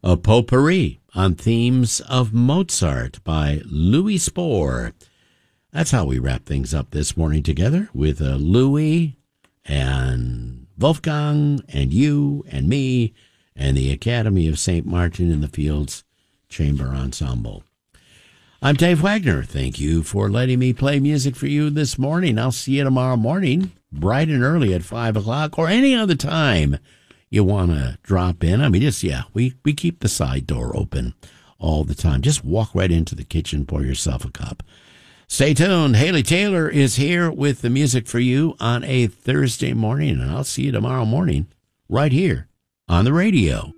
A potpourri on themes of Mozart by Louis Spohr. That's how we wrap things up this morning together with Louis and Wolfgang and you and me and the Academy of St. Martin in the Fields Chamber Ensemble. I'm Dave Wagner. Thank you for letting me play music for you this morning. I'll see you tomorrow morning, bright and early at 5 o'clock or any other time you want to drop in. I mean, we keep the side door open all the time. Just walk right into the kitchen, pour yourself a cup. Stay tuned. Haley Taylor is here with the music for you on a Thursday morning, and I'll see you tomorrow morning right here on the radio.